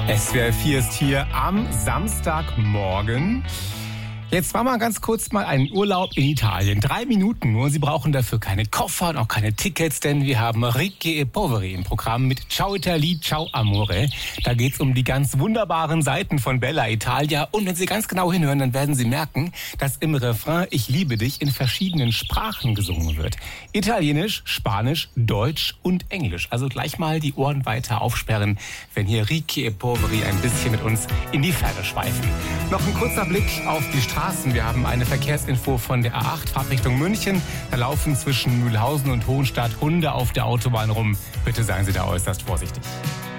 SWR 4 ist hier am Samstagmorgen. Jetzt machen wir ganz kurz mal einen Urlaub in Italien. 3 Minuten nur. Sie brauchen dafür keine Koffer und auch keine Tickets, denn wir haben Ricchi e Poveri im Programm mit Ciao Italie, Ciao Amore. Da geht's um die ganz wunderbaren Seiten von Bella Italia. Und wenn Sie ganz genau hinhören, dann werden Sie merken, dass im Refrain Ich liebe dich in verschiedenen Sprachen gesungen wird. Italienisch, Spanisch, Deutsch und Englisch. Also gleich mal die Ohren weiter aufsperren, wenn hier Ricchi e Poveri ein bisschen mit uns in die Ferne schweifen. Noch ein kurzer Blick auf die Straßen. Wir haben eine Verkehrsinfo von der A8, Fahrtrichtung München. Da laufen zwischen Mühlhausen und Hohenstadt Hunde auf der Autobahn rum. Bitte seien Sie da äußerst vorsichtig.